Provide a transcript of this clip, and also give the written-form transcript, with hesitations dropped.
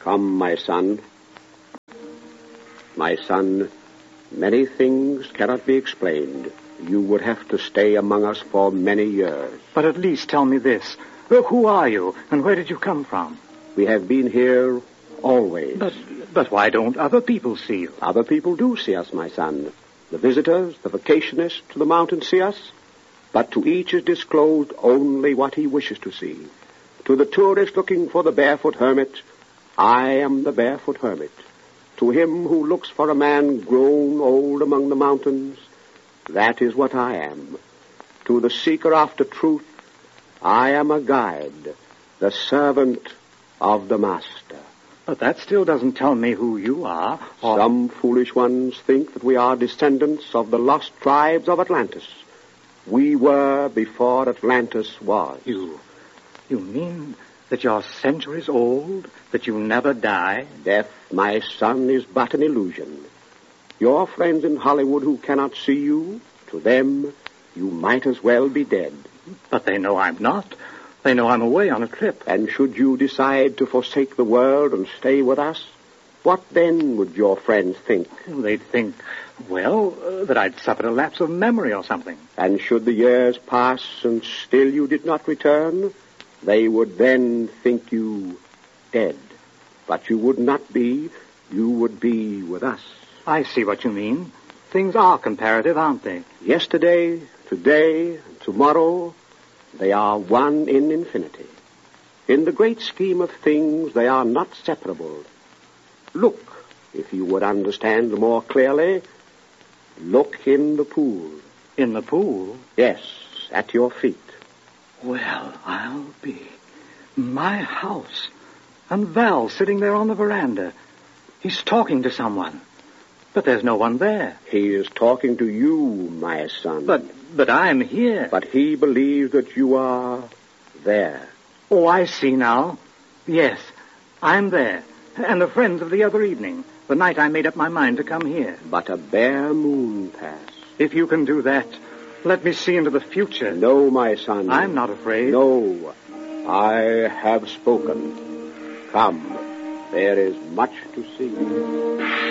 Come, my son. My son, many things cannot be explained. You would have to stay among us for many years. But at least tell me this. Who are you, and where did you come from? We have been here always. But why don't other people see you? Other people do see us, my son. The visitors, the vacationists to the mountains see us. But to each is disclosed only what he wishes to see. To the tourist looking for the barefoot hermit, I am the barefoot hermit. To him who looks for a man grown old among the mountains, that is what I am. To the seeker after truth, I am a guide, the servant of the master. But that still doesn't tell me who you are. Some foolish ones think that we are descendants of the lost tribes of Atlantis. We were before Atlantis was. You mean that you're centuries old, that you never die? Death, my son, is but an illusion. Your friends in Hollywood who cannot see you, to them, you might as well be dead. But they know I'm not. They know I'm away on a trip. And should you decide to forsake the world and stay with us, what then would your friends think? They'd think, that I'd suffered a lapse of memory or something. And should the years pass and still you did not return, they would then think you dead. But you would not be. You would be with us. I see what you mean. Things are comparative, aren't they? Yesterday, today, and tomorrow, they are one in infinity. In the great scheme of things, they are not separable. Look, if you would understand more clearly, look in the pool. In the pool? Yes, at your feet. Well, I'll be. My house. And Val sitting there on the veranda. He's talking to someone. But there's no one there. He is talking to you, my son. But I'm here. But he believes that you are there. Oh, I see now. Yes, I'm there. And the friends of the other evening, the night I made up my mind to come here. But a bare moon pass. If you can do that, let me see into the future. No, my son. I'm not afraid. No, I have spoken. Come, there is much to see.